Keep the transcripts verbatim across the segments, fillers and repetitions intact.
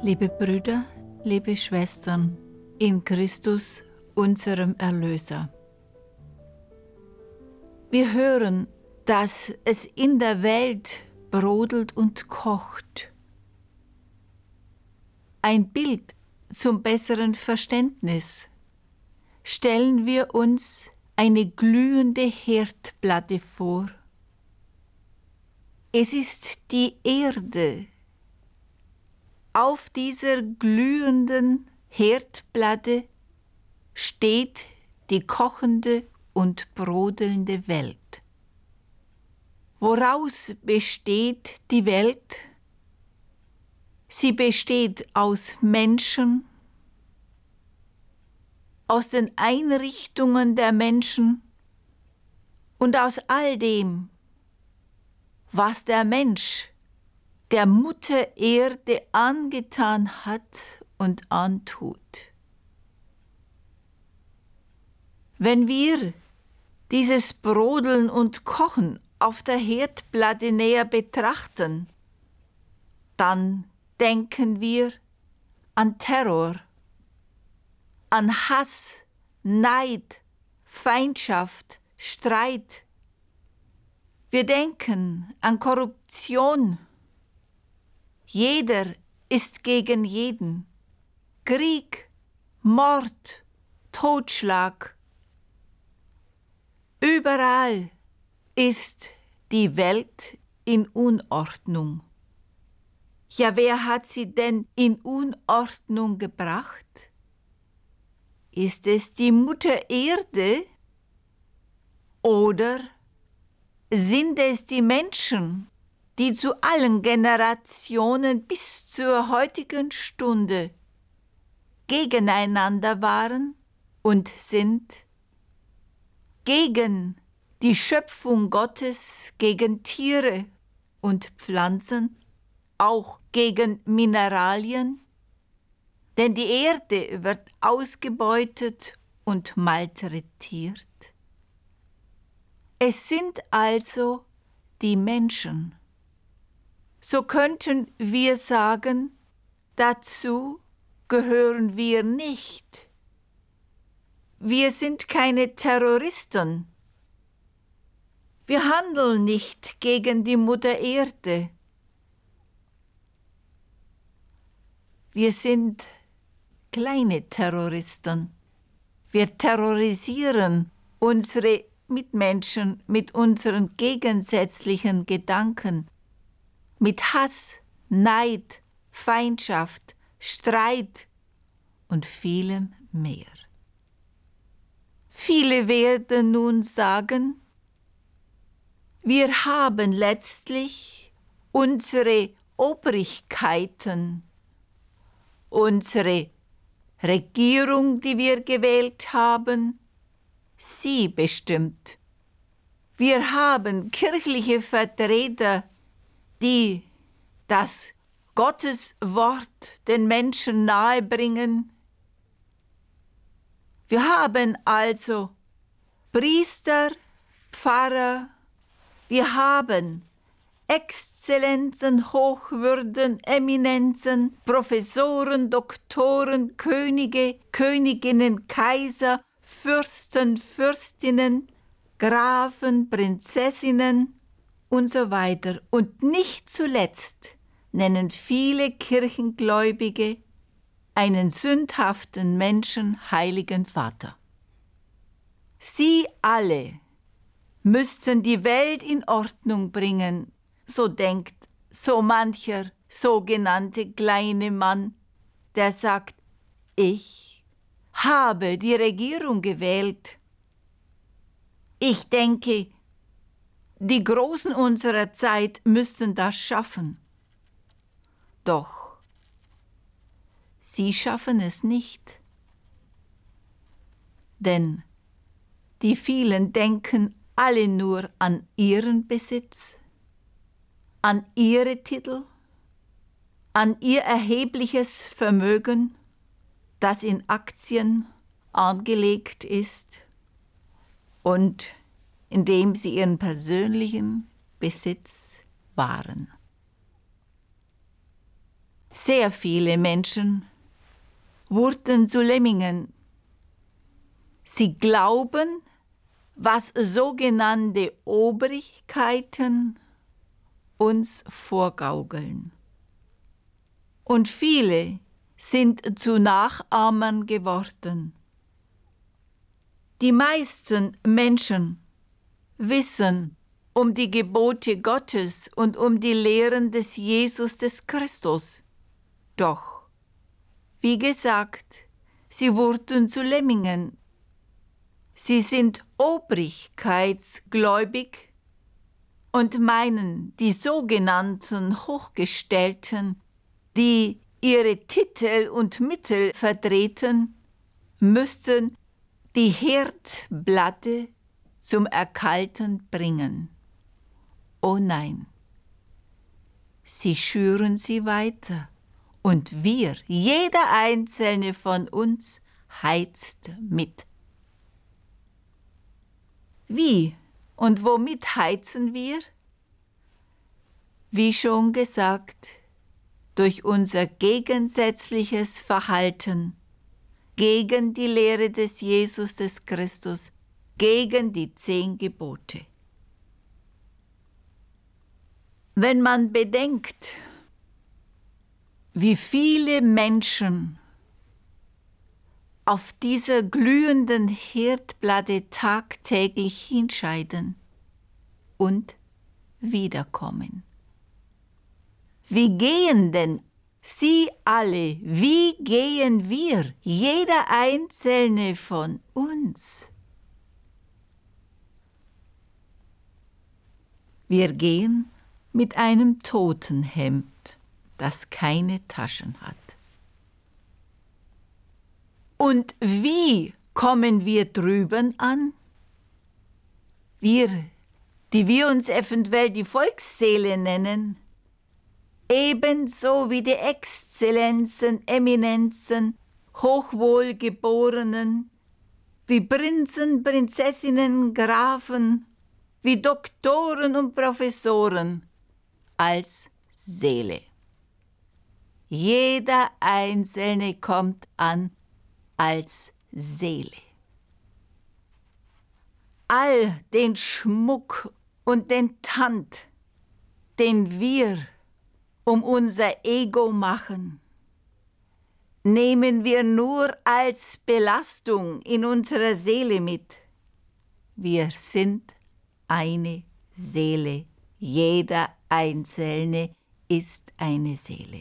Liebe Brüder, liebe Schwestern, in Christus, unserem Erlöser. Wir hören, dass es in der Welt brodelt und kocht. Ein Bild zum besseren Verständnis. Stellen wir uns eine glühende Herdplatte vor. Es ist die Erde. Auf dieser glühenden Herdplatte steht die kochende und brodelnde Welt. Woraus besteht die Welt? Sie besteht aus Menschen, aus den Einrichtungen der Menschen und aus all dem, was der Mensch der Mutter Erde angetan hat und antut. Wenn wir dieses Brodeln und Kochen auf der Herdplatte näher betrachten, dann denken wir an Terror, an Hass, Neid, Feindschaft, Streit. Wir denken an Korruption. Jeder ist gegen jeden. Krieg, Mord, Totschlag. Überall ist die Welt in Unordnung. Ja, wer hat sie denn in Unordnung gebracht? Ist es die Mutter Erde oder sind es die Menschen, die zu allen Generationen bis zur heutigen Stunde gegeneinander waren und sind, gegen die Schöpfung Gottes, gegen Tiere und Pflanzen, auch gegen Mineralien? Denn die Erde wird ausgebeutet und malträtiert. Es sind also die Menschen. So könnten wir sagen, dazu gehören wir nicht. Wir sind keine Terroristen. Wir handeln nicht gegen die Mutter Erde. Wir sind kleine Terroristen. Wir terrorisieren unsere Mitmenschen mit unseren gegensätzlichen Gedanken, mit Hass, Neid, Feindschaft, Streit und vielem mehr. Viele werden nun sagen, wir haben letztlich unsere Obrigkeiten, unsere Regierung, die wir gewählt haben, sie bestimmt. Wir haben kirchliche Vertreter, die das Gotteswort den Menschen nahebringen. Wir haben also Priester, Pfarrer, wir haben Exzellenzen, Hochwürden, Eminenzen, Professoren, Doktoren, Könige, Königinnen, Kaiser, Fürsten, Fürstinnen, Grafen, Prinzessinnen und so weiter. Und nicht zuletzt nennen viele Kirchengläubige einen sündhaften Menschen Heiligen Vater. Sie alle müssten die Welt in Ordnung bringen, so denkt so mancher sogenannte kleine Mann, der sagt, ich habe die Regierung gewählt. Ich denke, die Großen unserer Zeit müssten das schaffen. Doch sie schaffen es nicht. Denn die vielen denken alle nur an ihren Besitz, an ihre Titel, an ihr erhebliches Vermögen, das in Aktien angelegt ist und in dem sie ihren persönlichen Besitz wahren. Sehr viele Menschen wurden zu Lemmingen. Sie glauben, was sogenannte Obrigkeiten uns vorgaukeln. Und viele sind zu Nachahmern geworden. Die meisten Menschen wissen um die Gebote Gottes und um die Lehren des Jesus des Christus. Doch, wie gesagt, sie wurden zu Lemmingen. Sie sind obrigkeitsgläubig und meinen, die sogenannten Hochgestellten, die ihre Titel und Mittel vertreten, müssten die Herdplatte zum Erkalten bringen. Oh nein, sie schüren sie weiter und wir, jeder einzelne von uns, heizt mit. Wie und womit heizen wir? Wie schon gesagt, durch unser gegensätzliches Verhalten gegen die Lehre des Jesus des Christus, gegen die zehn Gebote. Wenn man bedenkt, wie viele Menschen auf dieser glühenden Herdplatte tagtäglich hinscheiden und wiederkommen. Wie gehen denn Sie alle, wie gehen wir, jeder einzelne von uns? Wir gehen mit einem Totenhemd, das keine Taschen hat. Und wie kommen wir drüben an? Wir, die wir uns eventuell die Volksseele nennen, ebenso wie die Exzellenzen, Eminenzen, Hochwohlgeborenen, wie Prinzen, Prinzessinnen, Grafen, wie Doktoren und Professoren, als Seele. Jeder Einzelne kommt an als Seele. All den Schmuck und den Tand, den wir um unser Ego machen, nehmen wir nur als Belastung in unserer Seele mit. Wir sind eine Seele. Jeder Einzelne ist eine Seele.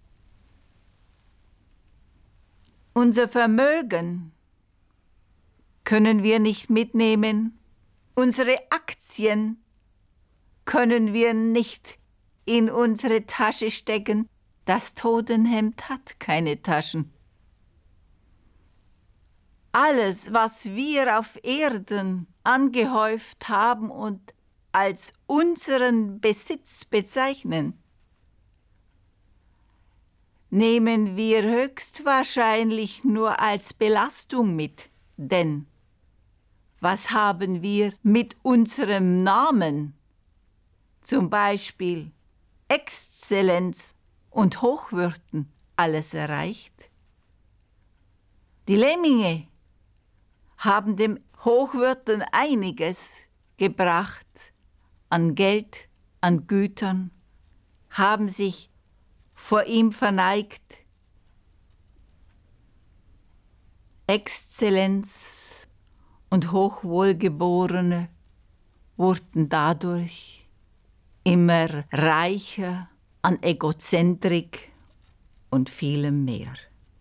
Unser Vermögen können wir nicht mitnehmen. Unsere Aktien können wir nicht in unsere Tasche stecken. Das Totenhemd hat keine Taschen. Alles, was wir auf Erden angehäuft haben und als unseren Besitz bezeichnen, nehmen wir höchstwahrscheinlich nur als Belastung mit. Denn was haben wir mit unserem Namen, zum Beispiel Exzellenz und Hochwürden, alles erreicht? Die Lemminge haben dem Hochwürden einiges gebracht an Geld, an Gütern, haben sich vor ihm verneigt. Exzellenz und Hochwohlgeborene wurden dadurch immer reicher an Egozentrik und vielem mehr.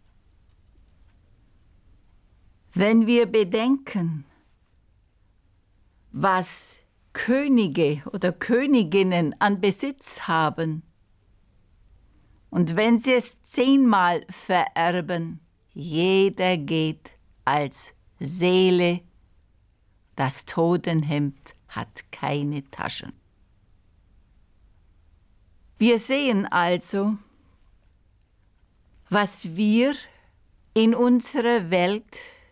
Wenn wir bedenken, was Könige oder Königinnen an Besitz haben, und wenn sie es zehnmal vererben, jeder geht als Seele, das Totenhemd hat keine Taschen. Wir sehen also, was wir in unserer Welt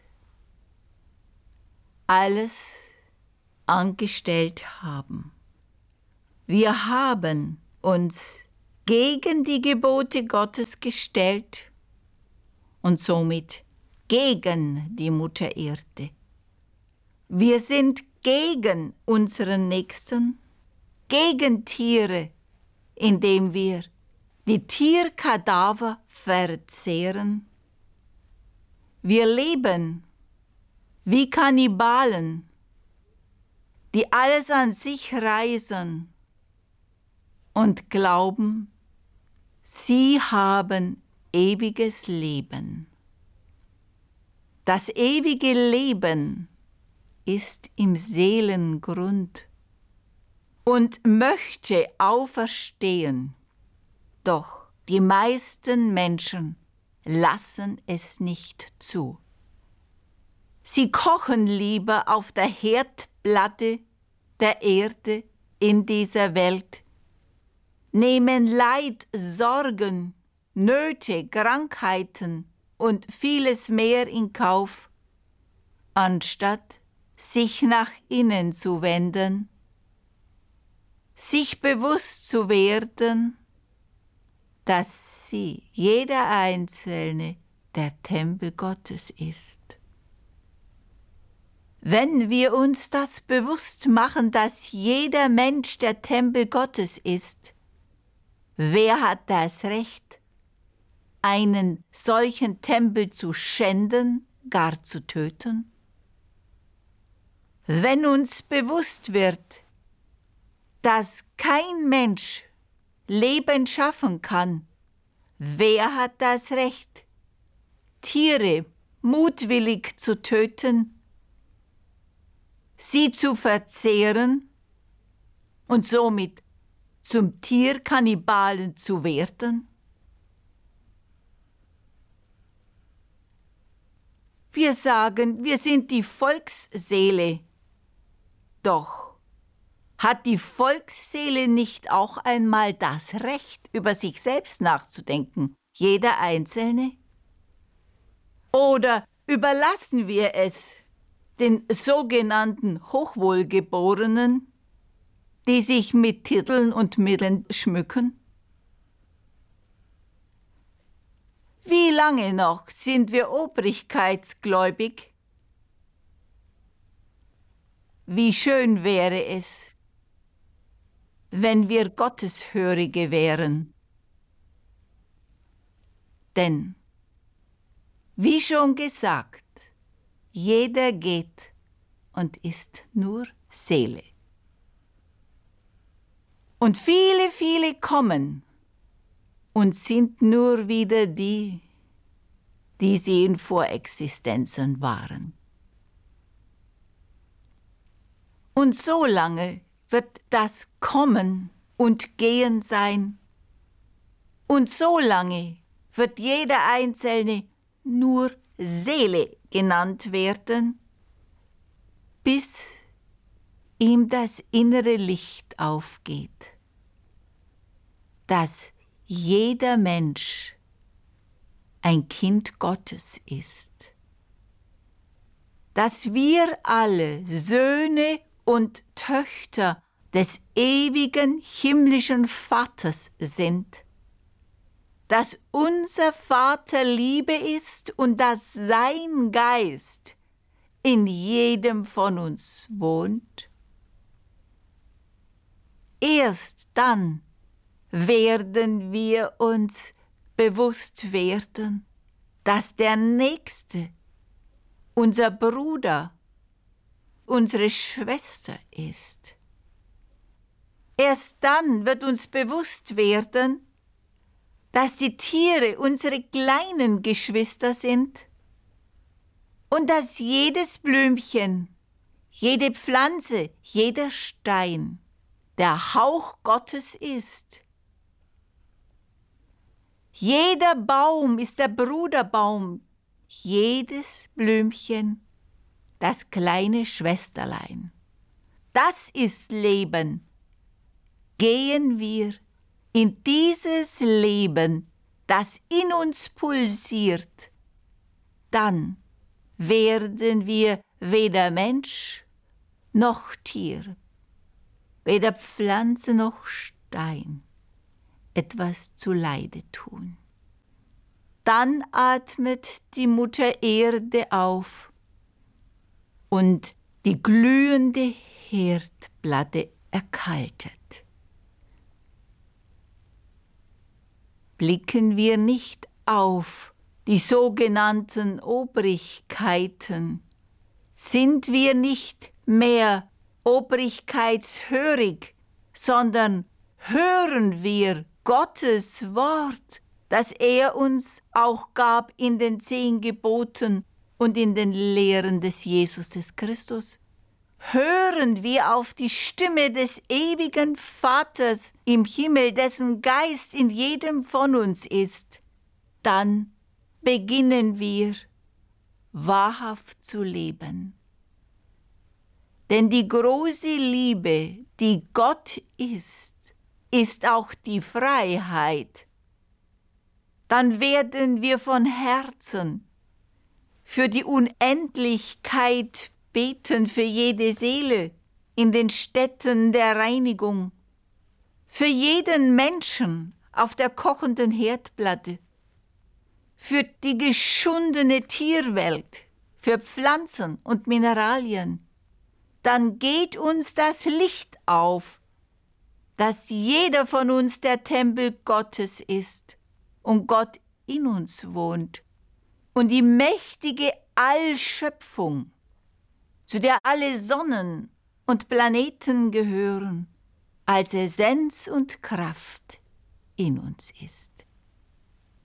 alles angestellt haben. Wir haben uns gegen die Gebote Gottes gestellt und somit gegen die Mutter Erde. Wir sind gegen unseren Nächsten, gegen Tiere, indem wir die Tierkadaver verzehren. Wir leben wie Kannibalen, die alles an sich reißen und glauben, sie haben ewiges Leben. Das ewige Leben ist im Seelengrund und möchte auferstehen. Doch die meisten Menschen lassen es nicht zu. Sie kochen lieber auf der Herdplatte der Erde in dieser Welt, nehmen Leid, Sorgen, Nöte, Krankheiten und vieles mehr in Kauf, anstatt sich nach innen zu wenden, sich bewusst zu werden, dass sie, jeder Einzelne, der Tempel Gottes ist. Wenn wir uns das bewusst machen, dass jeder Mensch der Tempel Gottes ist, wer hat das Recht, einen solchen Tempel zu schänden, gar zu töten? Wenn uns bewusst wird, dass kein Mensch Leben schaffen kann, wer hat das Recht, Tiere mutwillig zu töten, sie zu verzehren und somit zum Tierkannibalen zu werden? Wir sagen, wir sind die Volksseele. Doch hat die Volksseele nicht auch einmal das Recht, über sich selbst nachzudenken, jeder Einzelne? Oder überlassen wir es den sogenannten Hochwohlgeborenen, die sich mit Titeln und Mitteln schmücken? Wie lange noch sind wir obrigkeitsgläubig? Wie schön wäre es, wenn wir Gotteshörige wären. Denn, wie schon gesagt, jeder geht und ist nur Seele. Und viele, viele kommen und sind nur wieder die, die sie in Vorexistenzen waren. Und so lange wird das Kommen und Gehen sein. Und so lange wird jeder Einzelne nur Seele genannt werden, bis ihm das innere Licht aufgeht, dass jeder Mensch ein Kind Gottes ist, dass wir alle Söhne und Töchter des ewigen himmlischen Vaters sind, dass unser Vater Liebe ist und dass sein Geist in jedem von uns wohnt. Erst dann werden wir uns bewusst werden, dass der Nächste, unser Bruder, unsere Schwester ist. Erst dann wird uns bewusst werden, dass die Tiere unsere kleinen Geschwister sind und dass jedes Blümchen, jede Pflanze, jeder Stein der Hauch Gottes ist. Jeder Baum ist der Bruderbaum, jedes Blümchen das kleine Schwesterlein. Das ist Leben. Gehen wir in dieses Leben, das in uns pulsiert, dann werden wir weder Mensch noch Tier, weder Pflanze noch Stein. etwas zuleide tun. Dann atmet die Mutter Erde auf und die glühende Herdplatte erkaltet. Blicken wir nicht auf die sogenannten Obrigkeiten, sind wir nicht mehr obrigkeitshörig, sondern hören wir Gottes Wort, das er uns auch gab in den zehn Geboten und in den Lehren des Jesus des Christus. Hören wir auf die Stimme des ewigen Vaters im Himmel, dessen Geist in jedem von uns ist, dann beginnen wir wahrhaft zu leben. Denn die große Liebe, die Gott ist, ist auch die Freiheit. Dann werden wir von Herzen für die Unendlichkeit beten, für jede Seele in den Städten der Reinigung, für jeden Menschen auf der kochenden Herdplatte, für die geschundene Tierwelt, für Pflanzen und Mineralien. Dann geht uns das Licht auf, dass jeder von uns der Tempel Gottes ist und Gott in uns wohnt und die mächtige Allschöpfung, zu der alle Sonnen und Planeten gehören, als Essenz und Kraft in uns ist.